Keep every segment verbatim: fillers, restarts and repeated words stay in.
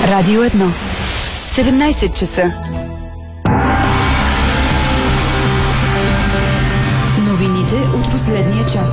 Радио едно. седемнайсет часа. Новините от последния час.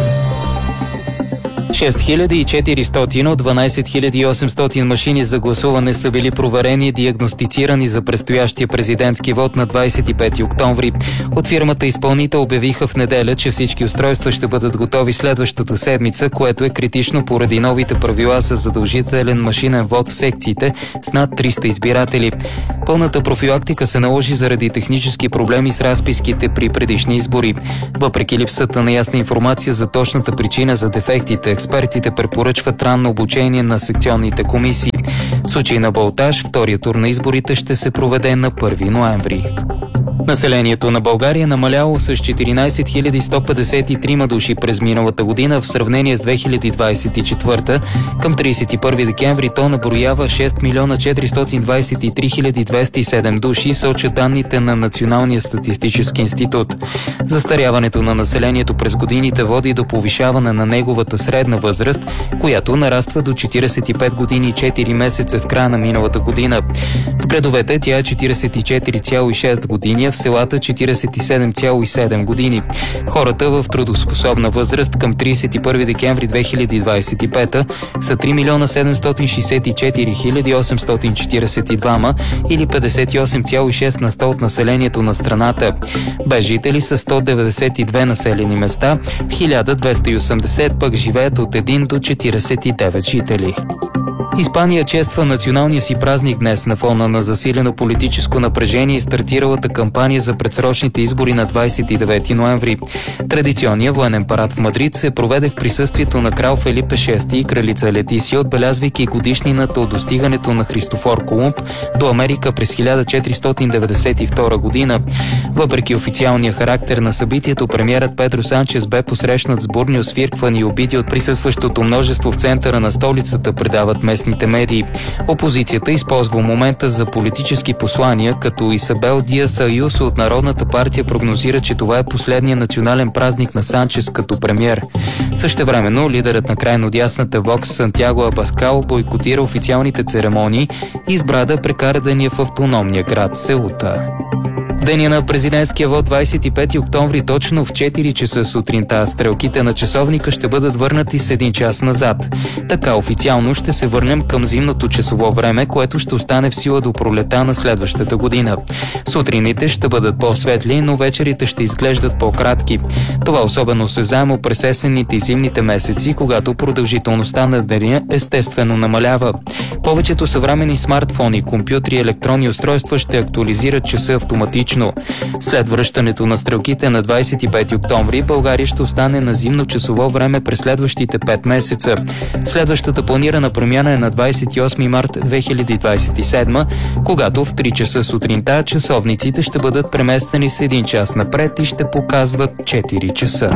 шест хиляди и четиристотин от дванайсет хиляди и осемстотин машини за гласуване са били проверени и диагностицирани за предстоящия президентски вод на двайсет и пети октомври. От фирмата изпълнител обявиха в неделя, че всички устройства ще бъдат готови следващата седмица, което е критично поради новите правила за задължителен машинен вод в секциите с над триста избиратели. Пълната профилактика се наложи заради технически проблеми с разписките при предишни избори. Въпреки липсата на ясна информация за точната причина за дефектите, експертите препоръчват ранно обучение на секционните комисии. В случай на балотаж, втория тур на изборите ще се проведе на първи ноември. Населението на България намаляло с четиринайсет хиляди сто петдесет и три души през миналата година в сравнение с две хиляди двайсет и четвърта. Към трийсет и първи декември то наброява шест милиона четиристотин двайсет и три хиляди двеста и седем души, сочат данните на Националния статистически институт. Застаряването на населението през годините води до повишаване на неговата средна възраст, която нараства до четирийсет и пет години и четири месеца в края на миналата година. В градовете тя е четирийсет и четири цяло и шест години, в селата четирийсет и седем цяло и седем години. Хората в трудоспособна възраст към трийсет и първи декември две хиляди двайсет и пета са три милиона седемстотин шейсет и четири хиляди осемстотин четирийсет и два или петдесет и осем цяло и шест на сто от населението на страната. Без жители са сто деветдесет и две населени места, в хиляда двеста и осемдесет пък живеят от един до четирийсет и девет жители. Испания чества националния си празник днес на фона на засилено политическо напрежение и стартиралата кампания за предсрочните избори на двайсет и девети ноември. Традиционният военен парад в Мадрид се проведе в присъствието на крал Фелипе шести и кралица Летисия, отбелязвайки годишнината от достигането на Христофор Колумб до Америка през хиляда четиристотин деветдесет и втора година. Въпреки официалния характер на събитието, премиерът Педро Санчес бе посрещнат с бурни освирквания и обиди от присъстващото множество в центъра на столицата, предават местните медии. Опозицията използва момента за политически послания, като Исабел Диас Аюсо от Народната партия прогнозира, че това е последния национален празник на Санчес като премиер. Същевременно лидерът на крайно дясната Вокс Сантяго Абаскал бойкотира официалните церемонии и избра да прекара деня в автономния град Сеута. Деня на президентския вод двайсет и пети октомври точно в четири часа сутринта стрелките на часовника ще бъдат върнати с един час назад. Така официално ще се върнем към зимното часово време, което ще остане в сила до пролета на следващата година. Сутрините ще бъдат по-светли, но вечерите ще изглеждат по-кратки. Това особено осезаемо през есенните и зимните месеци, когато продължителността на деня естествено намалява. Повечето съвременни смартфони, компютри и електронни устройства ще актуализират часа автоматично. След връщането на стрелките на двайсет и пети октомври, България ще остане на зимно часово време през следващите пет месеца. Следващата планирана промяна е на двайсет и осми март две хиляди двайсет и седма, когато в три часа сутринта часовниците ще бъдат преместени с един час напред и ще показват четири часа.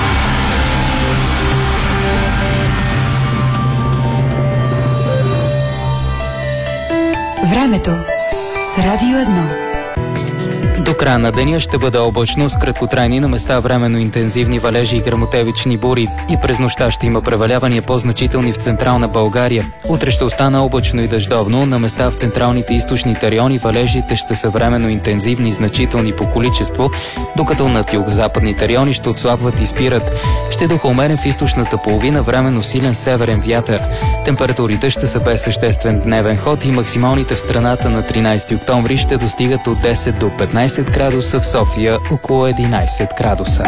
Времето с Радио едно. До края на деня ще бъде облачно с краткотрайни на места временно интензивни валежи и гръмотевични бури и през нощта ще има превалявания по-значителни в централна България. Утре ще остане облачно и дъждовно, на места в централните и източните райони валежите ще са временно интензивни и значителни по количество, докато над югозападните райони ще отслабват и спират. Ще духа умерен в източната половина, временно силен северен вятър. Температурите ще са без съществен дневен ход и максималните в страната на тринайсети октомври ще достигат от десет до петнайсет градуса, в София около единайсет градуса.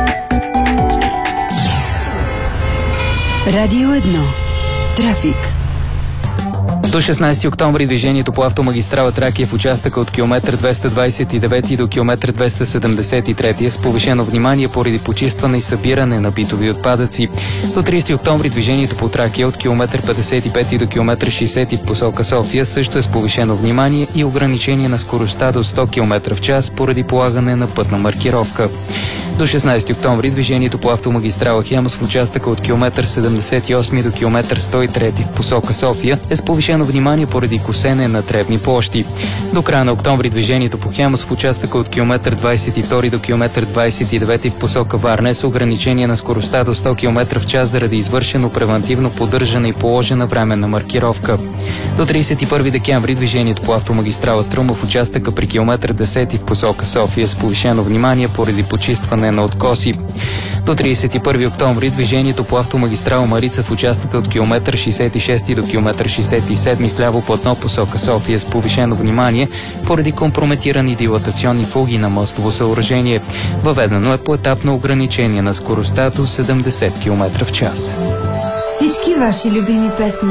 Радио едно. Трафик. До шестнайсети октомври движението по автомагистрала Тракия в участъка от километър двеста двайсет и девети до километър двеста седемдесет и трети е с повишено внимание поради почистване и събиране на битови отпадъци. До трийсети октомври движението по Тракия от километър петдесет и пети до километър шейсети в посока София също е с повишено внимание и ограничение на скоростта до сто километра в час поради полагане на пътна маркировка. До шестнайсети октомври движението по автомагистрала Хемус в участъка от километър седемдесет и осми до километър сто и трети в посока София е с повишено внимание поради косене на тревни площи. До края на октомври движението по Хемус в участъка от километър двайсет и втори до километър двайсет и девети в посока Варна е с ограничение на скоростта до сто километра в час заради извършено превантивно поддържане и положена временна маркировка. До тридесет и първи декември движението по автомагистрала Струма в участъка при километър десети в посока София с повишено внимание поради почистване на откоси. До тридесет и първи октомври движението по автомагистрала Марица в участъка от километър шейсет и шести до километър шейсет и седми в ляво платно посока София с повишено внимание поради компрометирани дилатационни фуги на мостово съоръжение. Въведено е поетапно ограничение на скоростта до седемдесет километра в час. Всички ваши любими песни